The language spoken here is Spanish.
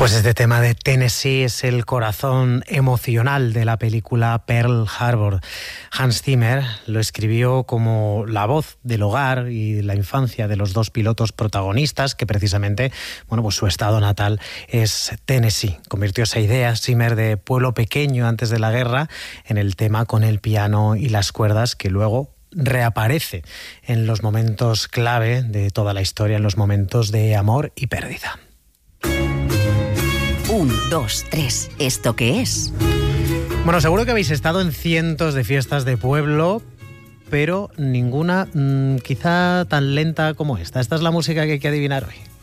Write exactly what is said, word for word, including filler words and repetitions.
Pues este tema de Tennessee es el corazón emocional de la película Pearl Harbor. Hans Zimmer lo escribió como la voz del hogar y la infancia de los dos pilotos protagonistas, que precisamente, bueno, pues su estado natal es Tennessee. Convirtió esa idea, Zimmer, de pueblo pequeño antes de la guerra, en el tema con el piano y las cuerdas, que luego reaparece en los momentos clave de toda la historia, en los momentos de amor y pérdida. Un, dos, tres. ¿Esto qué es? Bueno, seguro que habéis estado en cientos de fiestas de pueblo, pero ninguna mmm, quizá tan lenta como esta. Esta es la música que hay que adivinar hoy.